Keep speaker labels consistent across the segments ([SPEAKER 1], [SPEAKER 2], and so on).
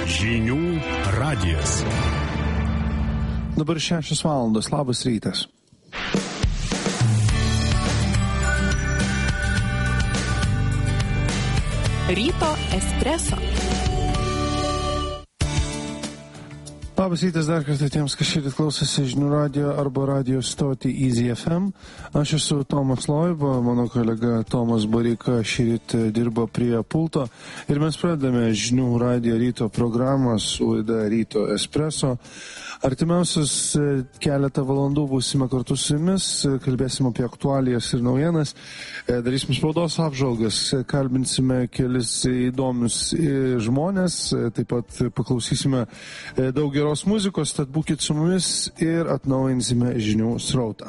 [SPEAKER 1] Žinių radijas.
[SPEAKER 2] Dabar 6 valandos. Labas rytas.
[SPEAKER 3] Ryto espreso.
[SPEAKER 2] Labas rytas dar kartą tiems, kas šįryt klausosi Žinių radijo arba radio stotį Easy FM. Aš esu Tomas Loiba, mano kolega Tomas Bareika šįryt dirba prie pulto ir mes pradedame Žinių radijo ryto programą su laida Ryto espreso. Artimiausius keletą valandų būsime kartu su jumis, kalbėsime apie aktualijas ir naujienas, darysime spaudos apžvalgas, kalbinsime kelis įdomius žmonės, taip pat paklausysime daug geros muzikos, tad būkit su mumis ir atnaujinsime žinių srautą.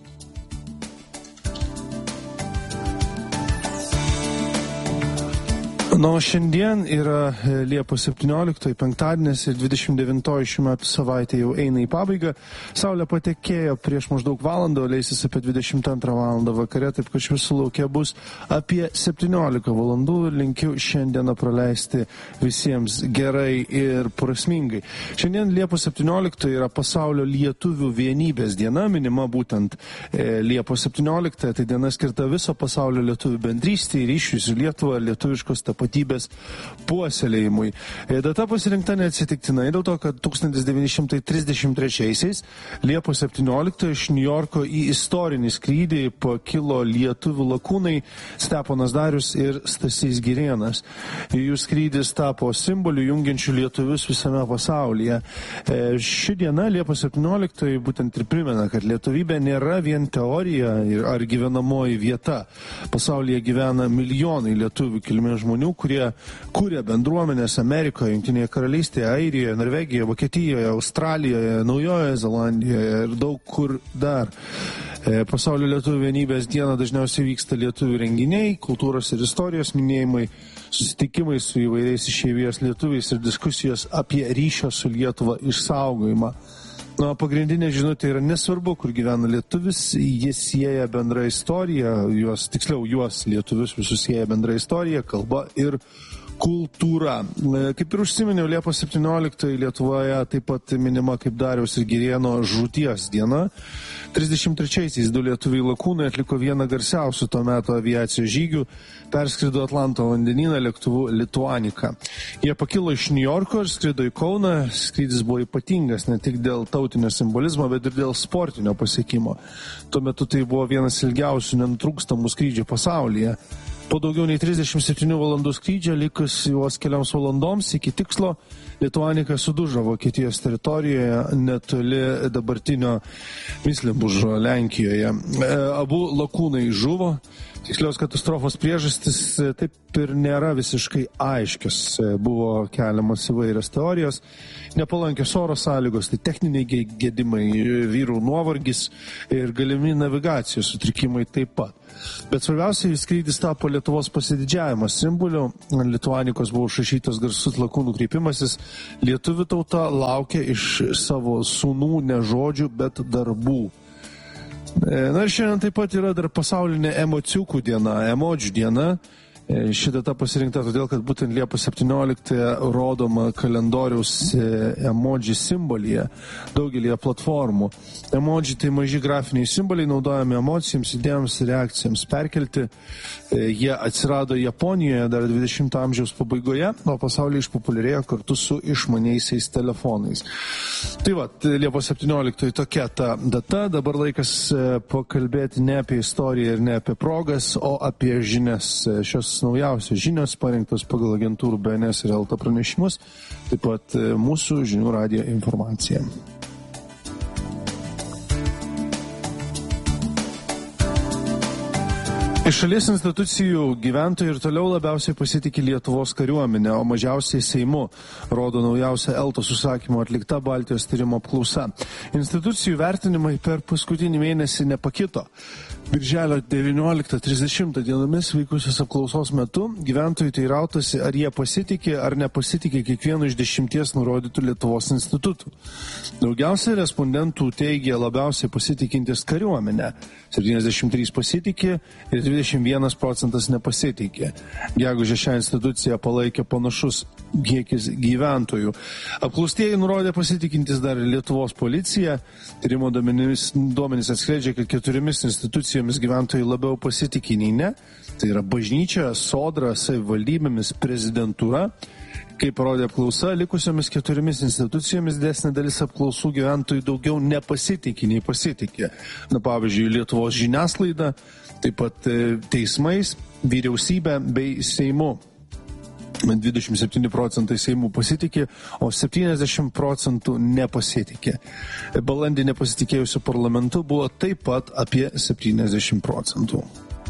[SPEAKER 2] Šiandien yra Liepos 17, penktadienis ir 29 šių metų savaitė jau eina į pabaigą. Saulė patekėjo prieš maždaug valandą, leisis apie 22 valandą vakare, taip kad visų laukia bus apie 17 valandų. Linkiu šiandieną praleisti visiems gerai ir prasmingai. Šiandien Liepos 17 yra pasaulio lietuvių vienybės diena, minima būtent Liepos 17, tai diena skirta viso pasaulio lietuvių bendrystei, ryšiui su Lietuva, lietuviškos tapatybės puoselėjimui. Data pasirinkta neatsitiktinai dėl to, kad 1933 Liepos 17 iš Niujorko į istorinį skrydį pakilo lietuvių lakūnai Steponas Darius ir Stasys Girėnas. Jų skrydis tapo simboliu jungiančių lietuvius visame pasaulyje. Ši diena, Liepos 17, būtent ir primena, kad lietuvybė nėra vien teorija ar gyvenamoji vieta. Pasaulyje gyvena milijonai lietuvių kilmės žmonių, kurie kūrė bendruomenės Amerikoje, Jungtinėje karalystėje, Airijoje, Norvegijoje, Vokietijoje, Australijoje, Naujojoje Zelandijoje ir daug kur dar. Pasaulio lietuvių vienybės dieną dažniausiai vyksta lietuvių renginiai, kultūros ir istorijos minėjimai, susitikimai su įvairiais išeivijos lietuviais ir diskusijos apie ryšio su Lietuva išsaugojimą. Pagrindinė žinutė yra nesvarbu, kur gyvena lietuvis, jis sieja bendrą istoriją, juos lietuvius visus sieja bendrą istoriją, kalba ir kultūra. Kaip ir užsiminiau, Liepos 17 Lietuvoje taip pat minima kaip Dariaus ir Girėno žūties diena. 33-aisiais 2 lietuviai lakūnai atliko vieną garsiausių to meto aviacijos žygių, perskrido Atlanto vandenyną lėktuvu Lituanika. Jie pakilo iš Niujorko ir skrido į Kauną. Skrydis buvo ypatingas ne tik dėl tautinio simbolizmo, bet ir dėl sportinio pasiekimo. Tuo metu tai buvo vienas ilgiausių nenutrūkstamų skrydžių pasaulyje. Po daugiau nei 37 valandų skrydžio, likus juos kelioms valandoms iki tikslo, Lituanika sudužo Vokietijos teritorijoje netoli dabartinio Mislinbužo Lenkijoje. Abu lakūnai žuvo. Tikslios katastrofos priežastis taip ir nėra visiškai aiškios. Buvo keliamas įvairios teorijos, nepalankios oro sąlygos, tai techniniai gedimai, vyrų nuovargis ir galimi navigacijos sutrikimai taip pat. Bet svarbiausiai skrydis tapo Lietuvos pasididžiavimo simboliu. Lituanikos buvo užrašytas garsus lakūnų kreipimasis: lietuvių tauta laukia iš savo sūnų ne žodžių, bet darbų. Ir šiandien taip pat yra dar pasaulinė emociukų diena, emodžių diena. Ši data pasirinkta todėl, kad būtent Liepos 17 rodoma kalendoriaus emodži simbolyje daugelėje platformų. Emodži tai maži grafiniai simboliai naudojami emocijoms, idėjams ir reakcijams perkelti. Jie atsirado Japonijoje dar 20 amžiaus pabaigoje, o pasaulyje išpopuliarėjo kartu su išmaniaisiais telefonais. Tai va, Liepos 17 tokia ta data. Dabar laikas pakalbėti ne apie istoriją ir ne apie progas, o apie žinias. Šios naujausios žinios parinktos pagal agentūrų BNS ir LT pranešimus, taip pat mūsų Žinių radijo informacija. Iš šalies institucijų gyventojai ir toliau labiausiai pasitikė Lietuvos kariuomenę, o mažiausiai Seimu, rodo naujausia ELTOS užsakymo atlikta Baltijos tyrimo apklausa. Institucijų vertinimai per paskutinį mėnesį nepakito. Birželio 19-30 dienomis vykusios apklausos metu gyventojai teirautasi, ar jie pasitikė ar nepasitikė kiekvienu iš 10 nurodytų Lietuvos institutų. Daugiausiai respondentų teigė labiausiai pasitikintis kariuomenę, 73 pasitikė ir 21% nepasitikė. Gegužę šią instituciją palaikė panašus kiekis gyventojų. Apklaustieji nurodė pasitikintis dar Lietuvos policija. Tyrimo duomenys atskleidžia, kad 4 institucijomis gyventojai labiau pasitikė nei ne. Tai yra bažnyčia, sodra, savivaldybėmis, prezidentūra. Kaip parodė apklausa, likusiomis 4 institucijomis didesnė dalis apklausų gyventojų daugiau nepasitikė nei pasitikė. Pavyzdžiui, Lietuvos žiniasklaida, taip pat teismais, vyriausybė bei Seimu. 27% Seimų pasitikė, o 70% nepasitikė. Balandį nepasitikėjusių parlamentu buvo taip pat apie 70%.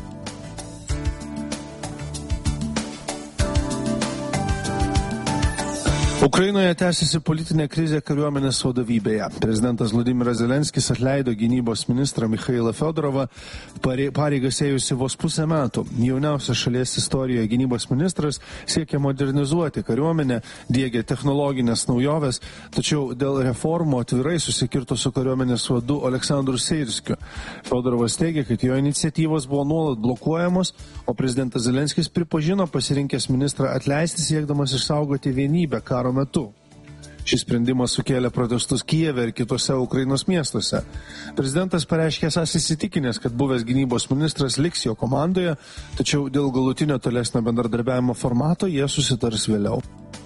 [SPEAKER 2] Ukrainoje tęsiasi politinė krizė kariuomenės vadovybėje. Prezidentas Vladimiras Zelenskis atleido gynybos ministrą Mikhailą Fiodorovą, pareigas ėjusi vos pusę metų. Jauniausias šalies istorijoje gynybos ministras siekia modernizuoti kariuomenę, diegia technologinės naujoves, tačiau dėl reformų atvirai susikirto su kariuomenės vadu Aleksandru Syrskiu. Fiodorovas teigia, kad jo iniciatyvos buvo nuolat blokuojamos, o prezidentas Zelenskis pripažino pasirinkęs ministrą atleisti siekdamas išsaugoti vienybę karo metu. Šis sprendimas sukėlė protestus Kijeve ir kitose Ukrainos miestuose. Prezidentas pareiškė esąs įsitikinęs, kad buvęs gynybos ministras liks jo komandoje, tačiau dėl galutinio tolesnio bendradarbiavimo formato jie susitars vėliau.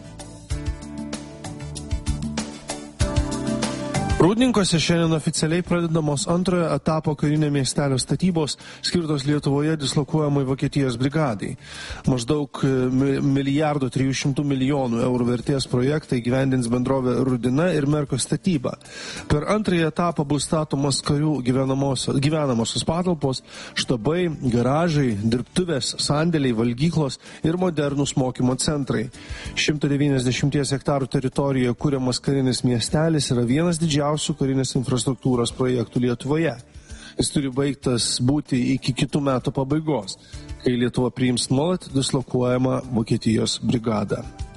[SPEAKER 2] Rūdninkose šiandien oficialiai pradedamos antrojo etapo karinio miestelio statybos skirtos Lietuvoje dislokuojamai Vokietijos brigadai. Maždaug 1,3 milijardo eurų vertės projektą įgyvendins bendrovė Rudina ir Merko statyba. Per antrąjį etapą bus statomos karių gyvenamosios patalpos, štabai, garažai, dirbtuvės, sandėliai, valgyklos ir modernūs mokymo centrai. 190 hektarų teritorijoje kuriamas karinis miestelis yra vienas didžiausių karinės infrastruktūros projektų Lietuvoje. Jis turi baigtas būti iki kitų metų pabaigos, kai Lietuva priims nuolat dislokuojamą Vokietijos brigadą.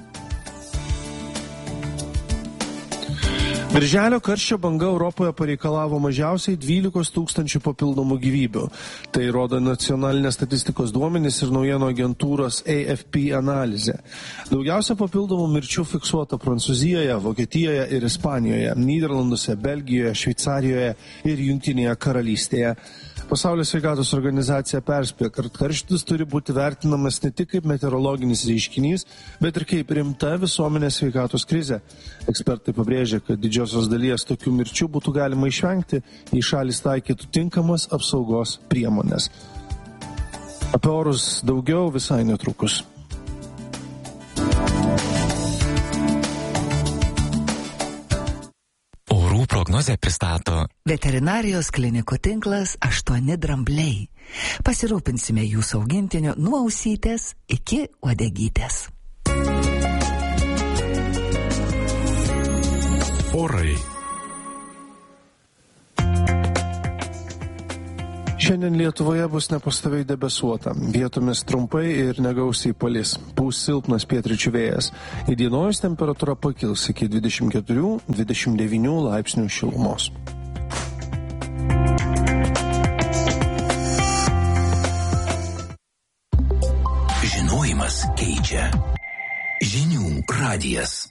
[SPEAKER 2] Birželio karščio banga Europoje pareikalavo mažiausiai 12 000 papildomų gyvybių. Tai rodo nacionalinės statistikos duomenys ir naujienų agentūros AFP analizė. Daugiausia papildomų mirčių fiksuota Prancūzijoje, Vokietijoje ir Ispanijoje, Nyderlanduose, Belgijoje, Šveicarijoje ir Jungtinėje karalystėje. Pasaulio sveikatos organizacija perspėja, kad karštis turi būti vertinamas ne tik kaip meteorologinis reiškinys, bet ir kaip rimta visuomenės sveikatos krizė. Ekspertai pabrėžia, kad didžiosios dalies tokių mirčių būtų galima išvengti, jei šalis taikytų tinkamas apsaugos priemonės. Apie orus daugiau visai netrukus.
[SPEAKER 4] Prognozę pristato
[SPEAKER 5] Veterinarijos klinikų tinklas 8 drambliai. Pasirūpinsime jūsų augintiniu nuo ausytės iki uodegytės.
[SPEAKER 1] Orai.
[SPEAKER 2] Šiandien Lietuvoje bus nepastoviai debesuota, vietomis trumpai ir negausiai palis. Pūs silpnas pietryčių vėjas. Įdienojus temperatūra pakils iki 24-29 laipsnių šilumos.
[SPEAKER 4] Žinojimas keičia. Žinių radijas.